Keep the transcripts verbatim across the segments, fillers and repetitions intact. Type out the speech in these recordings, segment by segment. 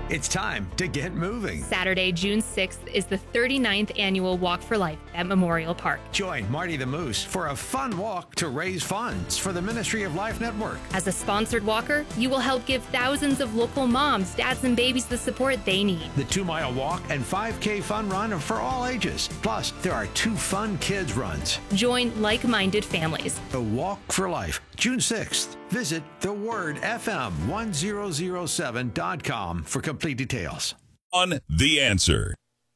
It's time to get moving. Saturday, June sixth is the thirty-ninth annual Walk for Life at Memorial Park. Join Marty the Moose for a fun walk to raise funds for the Ministry of Life Network. As a sponsored walker, you will help give thousands of local moms, dads, and babies the support they need. The two-mile walk and five K fun run are for all ages. Plus, there are two fun kids runs. Join like-minded families. The Walk for Life, June sixth. Visit the word F M one thousand seven dot com for complete details. On The Answer.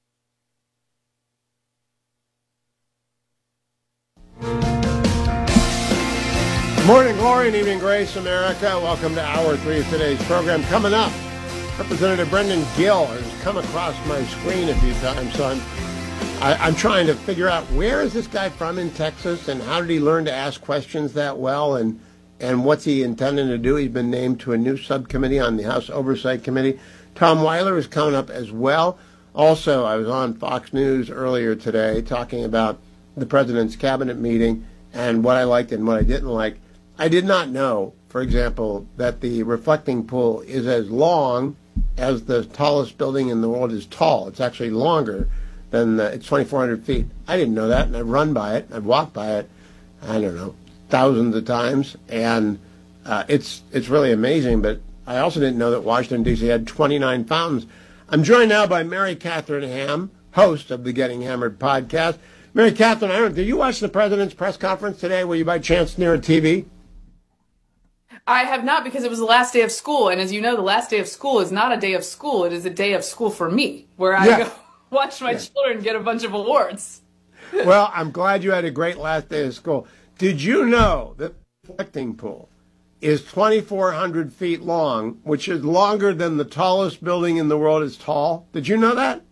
Morning glory and evening grace, America. Welcome to hour three of today's program. Coming up, Representative Brendan Gill has come across my screen a few times, so I'm, I, I'm trying to figure out where is this guy from in Texas and how did he learn to ask questions that well, and and what's he intending to do. He's been named to a new subcommittee on the House Oversight Committee. Tom Weiler is coming up as well. Also, I was on Fox News earlier today talking about the president's cabinet meeting and what I liked and what I didn't like. I did not know, for example, that the reflecting pool is as long as the tallest building in the world is tall. It's actually longer than the, it's twenty-four hundred feet. I didn't know that, and I've run by it. I've walked by it, I don't know, thousands of times, and uh, it's it's really amazing. But I also didn't know that Washington, D C had twenty-nine fountains. I'm joined now by Mary Catherine Ham, host of the Getting Hammered podcast. Mary Catherine, I don't know, did you watch the president's press conference today? Were you by chance near a T V? I have not, because it was the last day of school. And as you know, the last day of school is not a day of school. It is a day of school for me, where I yeah. go watch my yeah. children get a bunch of awards. Well, I'm glad you had a great last day of school. Did you know that the reflecting pool is twenty-four hundred feet long, which is longer than the tallest building in the world is tall? Did you know that?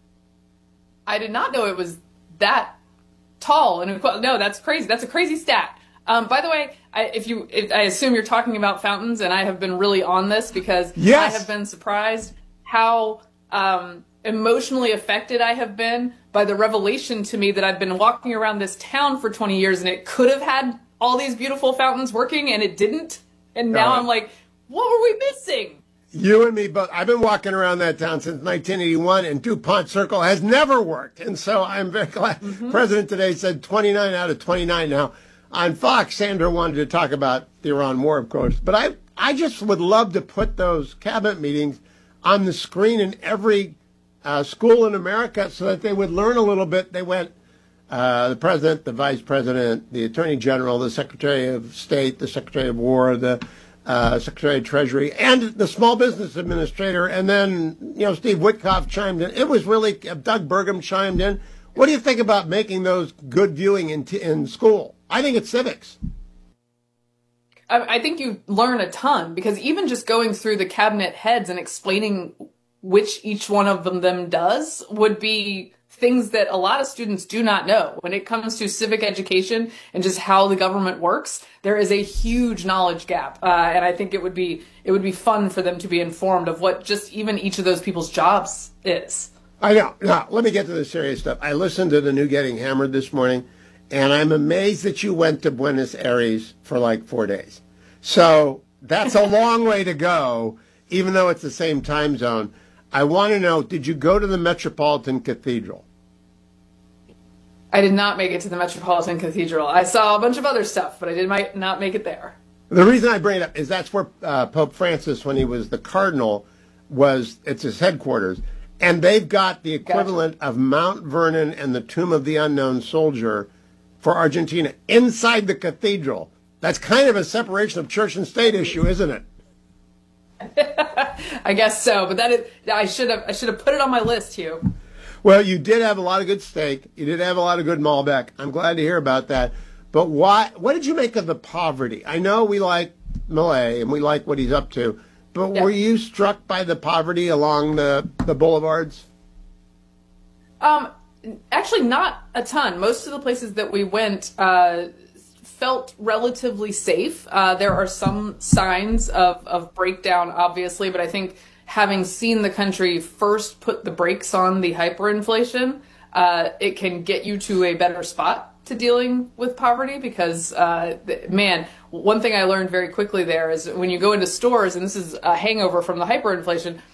I did not know it was that tall. And no, that's crazy. That's a crazy stat. Um, by the way, I, if you, if, I assume you're talking about fountains, and I have been really on this because yes. I have been surprised how um, emotionally affected I have been by the revelation to me that I've been walking around this town for twenty years, and it could have had all these beautiful fountains working, and it didn't. And now right. I'm like, what were we missing? You and me both. I've been walking around that town since nineteen eighty-one, and DuPont Circle has never worked. And so I'm very glad. Mm-hmm. President today said twenty-nine out of twenty-nine. Now, on Fox, Sandra wanted to talk about the Iran war, of course. But I, I just would love to put those cabinet meetings on the screen in every uh, school in America so that they would learn a little bit. They went, uh, the president, the vice president, the attorney general, the secretary of state, the secretary of war, the uh, secretary of treasury, and the small business administrator. And then, you know, Steve Witkoff chimed in. It was really, uh, Doug Burgum chimed in. What do you think about making those good viewing in, t- in school? I think it's civics. I think you learn a ton, because even just going through the cabinet heads and explaining which each one of them, them does would be things that a lot of students do not know. When it comes to civic education and just how the government works, there is a huge knowledge gap. Uh, and I think it would be it would be fun for them to be informed of what just even each of those people's jobs is. I know. Now, let me get to the serious stuff. I listened to the new Getting Hammered this morning, and I'm amazed that you went to Buenos Aires for like four days. So that's a long way to go, even though it's the same time zone. I want to know, did you go to the Metropolitan Cathedral? I did not make it to the Metropolitan Cathedral. I saw a bunch of other stuff, but I did might not make it there. The reason I bring it up is that's where uh, Pope Francis, when he was the cardinal, was, it's his headquarters. And they've got the equivalent gotcha. of Mount Vernon and the Tomb of the Unknown Soldier for Argentina inside the cathedral. That's kind of a separation of church and state issue, isn't it? I guess so, but that is, I should have I should have put it on my list, Hugh. Well, you did have a lot of good steak. You did have a lot of good Malbec. I'm glad to hear about that. But why? What did you make of the poverty? I know we like Milei and we like what he's up to, but yeah. were you struck by the poverty along the, the boulevards? Um, actually, not a ton. Most of the places that we went uh, felt relatively safe. Uh, there are some signs of, of breakdown, obviously, but I think having seen the country first put the brakes on the hyperinflation, uh, it can get you to a better spot to dealing with poverty, because, uh, man, one thing I learned very quickly there is when you go into stores, and this is a hangover from the hyperinflation,